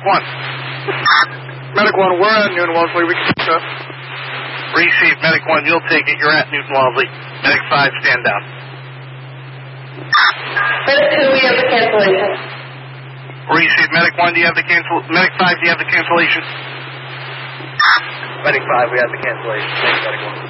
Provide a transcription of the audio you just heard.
1. Medic 1, we're at Newton Wellesley. We can pick up. Receive. Medic 1, you'll take it. You're at Newton Wellesley. Medic 5, stand down. Medic 2, we have the cancellation. Receive. Medic 1, do you have the Medic 5, do you have the cancellation? Medic 5, we have the cancellation. Medic 1.